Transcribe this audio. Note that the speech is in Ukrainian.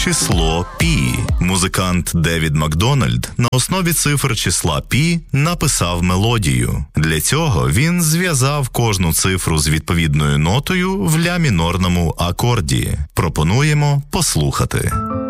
число пі. Музикант Девід Макдональд на основі цифр числа пі написав мелодію. Для цього він зв'язав кожну цифру з відповідною нотою в ля мінорному акорді. Пропонуємо послухати.